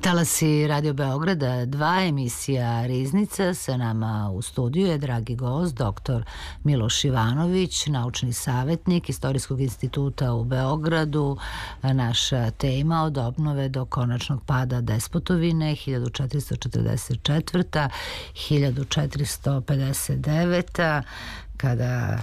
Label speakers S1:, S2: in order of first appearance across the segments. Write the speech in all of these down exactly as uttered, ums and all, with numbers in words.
S1: Talasi Radio Beograda, dva emisija Riznica, sa nama u studiju je dragi gost, doktor Miloš Ivanović, naučni savjetnik Istorijskog instituta u Beogradu. Naša tema od obnove do konačnog pada despotovine hiljadu četiristo četrdeset četvrte. do hiljadu četiristo pedeset devete. kada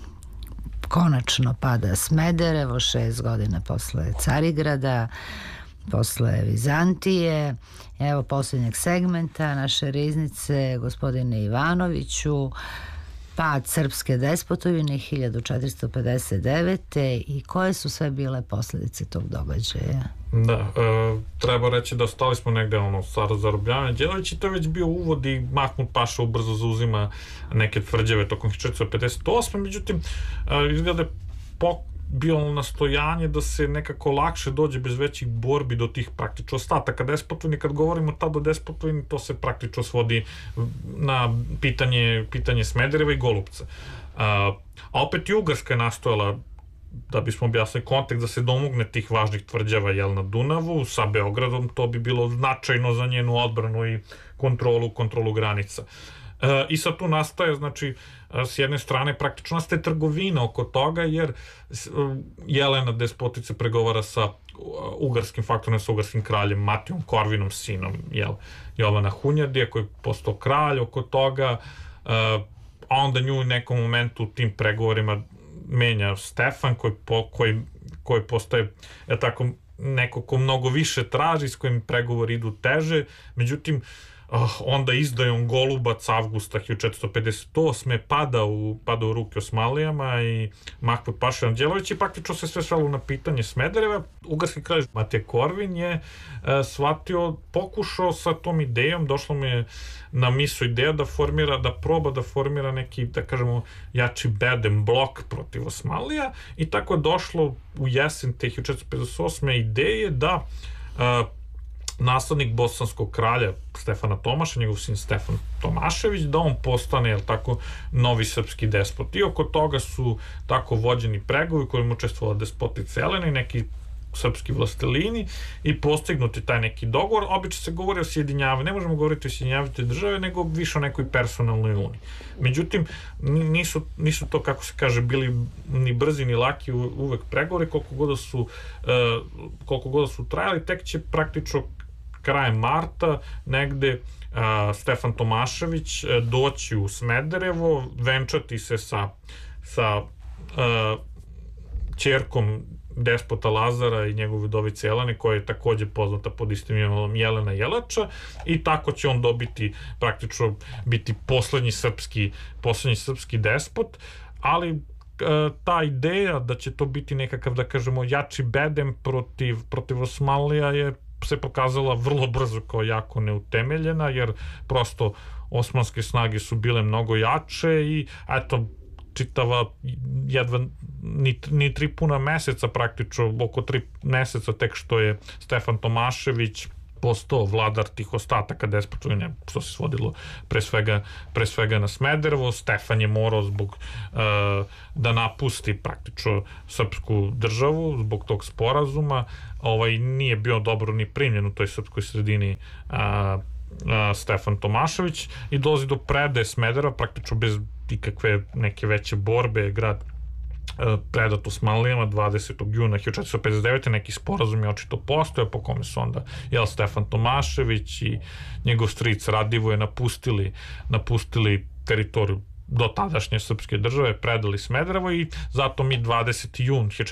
S1: konačno pada Smederevo, šest godina posle Carigrada, posle Vizantije. Evo posljednjeg segmenta naše Riznice, gospodine Ivanoviću, pad srpske despotovine hiljadu četiristo pedeset devete. i koje su sve bile posljedice tog događaja?
S2: Da, e, treba reći da ostali smo negde ono, sa zarobljavanje Đedović i to je već bio uvod i Mahmud Paša ubrzo zauzima neke tvrđave tokom hiljadu četiristo pedeset osme. Međutim, e, izgleda je po bilo nastojanje da se nekako lakše dođe bez većih borbi do tih praktično ostataka despotovine. Kad govorimo tad o despotovini, to se praktično svodi na pitanje, pitanje Smedereva i Golupca. A, a opet i Ugarska je nastojala, da bismo objasnili kontekst, da se domogne tih važnih tvrđava jel, na Dunavu sa Beogradom. To bi bilo značajno za njenu odbranu i kontrolu, kontrolu granica. E, I sad tu nastaje, znači, s jedne strane praktično nastaje trgovina oko toga, jer Jelena despotica pregovara sa ugarskim faktorom, sa ugarskim kraljem Matijom Korvinom, sinom jel, Jovana Hunjardija, koji je postao kralj oko toga, a onda nju u nekom momentu u tim pregovorima menja Stefan, koji, po, koji, koji postaje je tako, neko ko mnogo više traži, s kojim pregovori idu teže. Međutim, Uh, onda izdajom Golubac avgusta hiljadu četiristo pedeset osme pada u, pada u ruke Osmanlijama i Mahmud Paša Anđelović i praktično se sve svelo na pitanje Smedereva. Ugarski kralj Matija Korvin je uh, shvatio, pokušao sa tom idejom, došlo mu je na misu ideja da formira, da proba da formira neki, da kažemo, jači bedem blok protiv Osmanlija i tako je došlo u jesen te hiljadu četiristo pedeset osme ideje da uh, naslednik bosanskog kralja Stefana Tomaša, njegov sin Stefan Tomašević, da on postane, jel tako, novi srpski despot. I oko toga su tako vođeni pregovori kojim učestvovala despotica Jelena i neki srpski vlastelini i postignuti taj neki dogovor. Obično se govori o sjedinjavanju, ne možemo govoriti o sjedinjavanju te države, nego više o nekoj personalnoj uniji. Međutim, nisu, nisu to, kako se kaže, bili ni brzi ni laki uvek pregovori, koliko god da su, uh, koliko god da su trajali, tek će praktično krajem marta negde uh, Stefan Tomašević uh, doći u Smederevo, venčati se sa, sa uh, ćerkom despota Lazara i njegove udovice Jelene, koja je takođe poznata pod istim imenom Jelena Jelača, i tako će on dobiti, praktično biti poslednji srpski, poslednji srpski despot, ali uh, ta ideja da će to biti nekakav, da kažemo, jači bedem protiv, protiv Osmanlija je se pokazala vrlo brzo kao jako neutemeljena, jer prosto osmanske snage su bile mnogo jače i eto, čitava jedva ni, ni tri puna meseca, praktično oko tri meseca tek što je Stefan Tomašević postao vladar tih ostataka despotovine, što se svodilo pre svega, pre svega na Smederevo. Stefan je morao zbog uh, da napusti praktično srpsku državu zbog tog sporazuma. Ovaj, nije bio dobro ni primljen u toj srpskoj sredini uh, uh, Stefan Tomašević i dolazi do predaje Smedereva praktično bez ikakve neke veće borbe. Grad predat Osmanlijama dvadesetog juna hiljadu četiristo pedeset devete. Neki sporazum je očito postoje po kome su onda jel, Stefan Tomašević i njegov stric Radivoje napustili, napustili teritoriju do tadašnje srpske države, predali Smederevo i zato mi dvadeseti jun hiljadu